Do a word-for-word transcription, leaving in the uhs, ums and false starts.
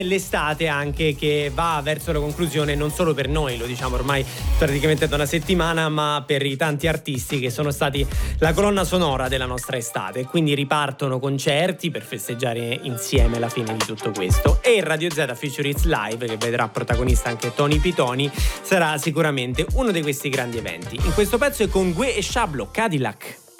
L'estate anche che va verso la conclusione, non solo per noi, lo diciamo ormai praticamente da una settimana, ma per i tanti artisti che sono stati la colonna sonora della nostra estate. Quindi ripartono concerti per festeggiare insieme la fine di tutto questo, e Radio Z Future Hits Live, che vedrà protagonista anche Tony Pitoni, sarà sicuramente uno di questi grandi eventi. In questo pezzo è con Gue e Shablo, Cadillac.